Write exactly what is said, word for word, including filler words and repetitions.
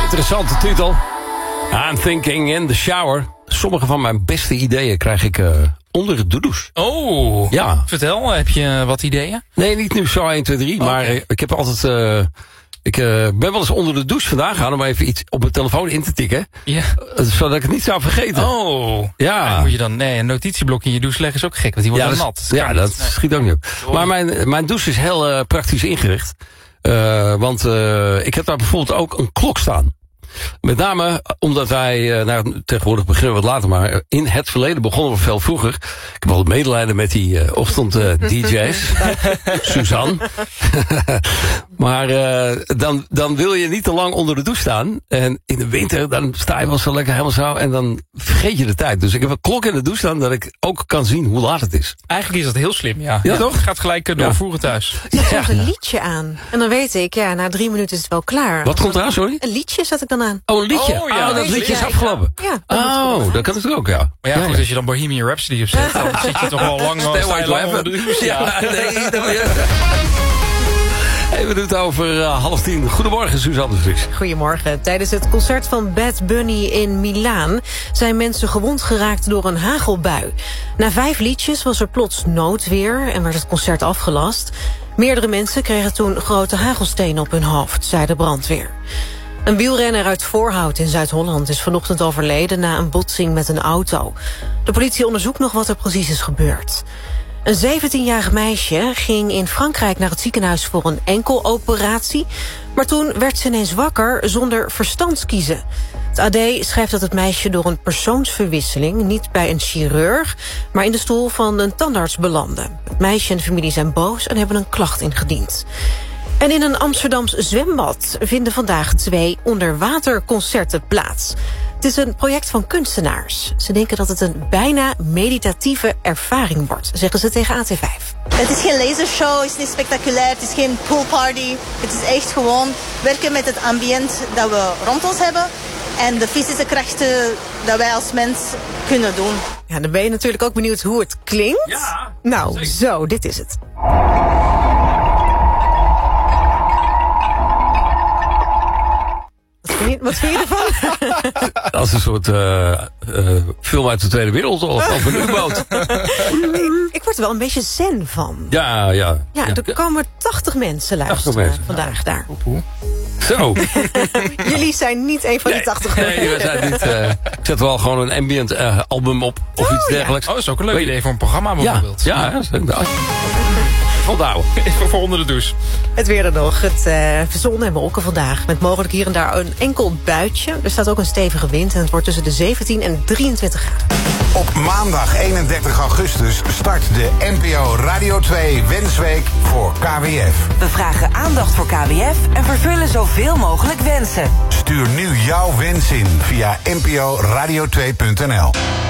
Interessante titel. I'm thinking in the shower. Sommige van mijn beste ideeën krijg ik uh, onder het douche. Oh, ja. Vertel, heb je wat ideeën? Nee, niet nu zo één, twee, drie. Okay. Maar uh, ik heb altijd... Uh, ik uh, ben wel eens onder de douche vandaag gaan om even iets op mijn telefoon in te tikken. Ja. Uh, zodat ik het niet zou vergeten. Oh. Ja. Dan moet je dan, nee, een notitieblok in je douche leggen is ook gek, want die wordt ja, dan dat, nat. Dat ja, dat nee. schiet ook niet op. Sorry. Maar mijn, mijn douche is heel uh, praktisch ingericht. Uh, want uh, ik heb daar bijvoorbeeld ook een klok staan. Met name omdat wij, uh, nou, tegenwoordig beginnen we wat later, maar in het verleden begonnen we veel vroeger. Ik heb wel medelijden met die uh, ochtend uh, D J's. Suzanne. Maar uh, dan, dan wil je niet te lang onder de douche staan. En in de winter, dan sta je wel zo lekker helemaal zo. En dan vergeet je de tijd. Dus ik heb een klok in de douche staan dat ik ook kan zien hoe laat het is. Eigenlijk is dat heel slim, ja. Ja, ja toch? Het gaat gelijk uh, doorvoeren thuis. Er komt ja. een liedje aan. En dan weet ik, ja, na drie minuten is het wel klaar. Wat komt eraan, sorry? Een liedje zet ik dan aan. Oh, een liedje? Oh, ja, oh dat liedje is afgelopen. Ja, oh, dat kan het ook, ja. Maar ja, ja, goed, ja. als je dan Bohemian Rhapsody opzet, dan zit je toch wel lang, Stay sta je lang onder de douche. Ja, nee, dat ja. Hey, we doen het over uh, half tien. Goedemorgen, Suzanne de Vries. Goedemorgen. Tijdens het concert van Bad Bunny in Milaan zijn mensen gewond geraakt door een hagelbui. Na vijf liedjes was er plots noodweer en werd het concert afgelast. Meerdere mensen kregen toen grote hagelstenen op hun hoofd, zei de brandweer. Een wielrenner uit Voorhout in Zuid-Holland is vanochtend overleden na een botsing met een auto. De politie onderzoekt nog wat er precies is gebeurd. Een zeventienjarig meisje ging in Frankrijk naar het ziekenhuis voor een enkeloperatie, maar toen werd ze ineens wakker zonder verstandskiezen. Het A D schrijft dat het meisje door een persoonsverwisseling niet bij een chirurg, maar in de stoel van een tandarts belandde. Het meisje en de familie zijn boos en hebben een klacht ingediend. En in een Amsterdams zwembad vinden vandaag twee onderwaterconcerten plaats. Het is een project van kunstenaars. Ze denken dat het een bijna meditatieve ervaring wordt, zeggen ze tegen A T vijf. Het is geen lasershow, het is niet spectaculair, het is geen poolparty. Het is echt gewoon werken met het ambiënt dat we rond ons hebben en de fysische krachten dat wij als mens kunnen doen. Ja, dan ben je natuurlijk ook benieuwd hoe het klinkt. Ja, nou, zeker. Zo, dit is het. Wat vind je ervan? Als een soort uh, uh, film uit de Tweede Wereldoorlog over een U-boot. ik, ik word er wel een beetje zen van. Ja, ja. Ja, er ja. komen tachtig mensen luisteren mensen. vandaag ja. daar. Zo. Jullie zijn niet een van nee, die tachtig Nee, we zijn niet. Uh, ik zet wel gewoon een ambient uh, album op of oh, iets dergelijks. Ja. Oh, dat is ook een leuk idee voor een programma bijvoorbeeld. Ja, ja, ja. Volhouden. Voor onder de douche. Het weer er nog. Het uh, zon en wolken vandaag. Met mogelijk hier en daar een enkel buitje. Er staat ook een stevige wind en het wordt tussen de zeventien en drieëntwintig graden. Op maandag eenendertig augustus start de N P O Radio twee Wensweek voor K W F. We vragen aandacht voor K W F en vervullen zoveel mogelijk wensen. Stuur nu jouw wens in via n p o radio twee punt n l.